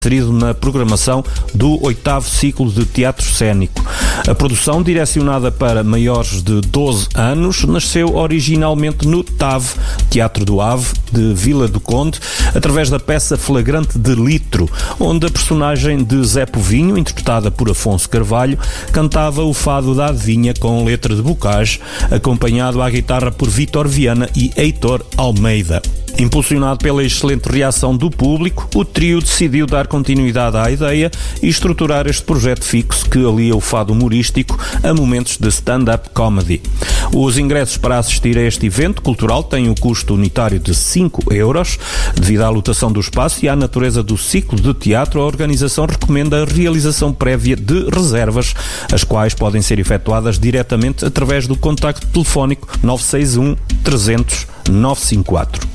inserido na programação do 8º ciclo de teatro cénico. A produção, direcionada para maiores de 12 anos, nasceu originalmente no TAV, Teatro do Ave, de Vila do Conde, através da peça Flagrante de Litro, onde a personagem de Zé Povinho, interpretada por Afonso Carvalho, cantava o fado da adivinha com letra de Bocage, acompanhado à guitarra por Vítor Viana e Heitor Almeida. Impulsionado pela excelente reação do público, o trio decidiu dar continuidade à ideia e estruturar este projeto fixo que alia o fado humorístico a momentos de stand-up comedy. Os ingressos para assistir a este evento cultural têm o custo unitário de 5 euros. Devido à lotação do espaço e à natureza do ciclo de teatro, a organização recomenda a realização prévia de reservas, as quais podem ser efetuadas diretamente através do contacto telefónico 961 300 954.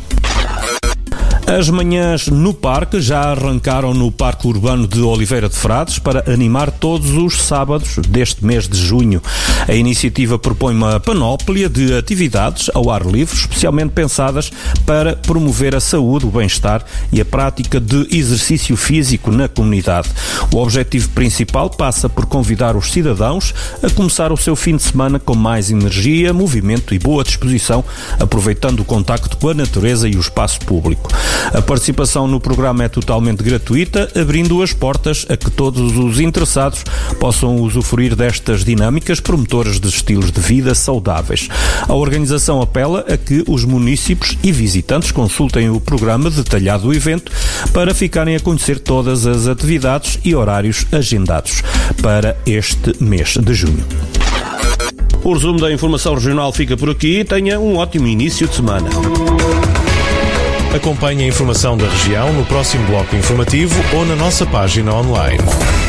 As manhãs no parque já arrancaram no Parque Urbano de Oliveira de Frades para animar todos os sábados deste mês de junho. A iniciativa propõe uma panóplia de atividades ao ar livre, especialmente pensadas para promover a saúde, o bem-estar e a prática de exercício físico na comunidade. O objetivo principal passa por convidar os cidadãos a começar o seu fim de semana com mais energia, movimento e boa disposição, aproveitando o contacto com a natureza e o espaço público. A participação no programa é totalmente gratuita, abrindo as portas a que todos os interessados possam usufruir destas dinâmicas promotoras de estilos de vida saudáveis. A organização apela a que os munícipes e visitantes consultem o programa detalhado do evento para ficarem a conhecer todas as atividades e horários agendados para este mês de junho. O resumo da informação regional fica por aqui. Tenha um ótimo início de semana. Acompanhe a informação da região no próximo bloco informativo ou na nossa página online.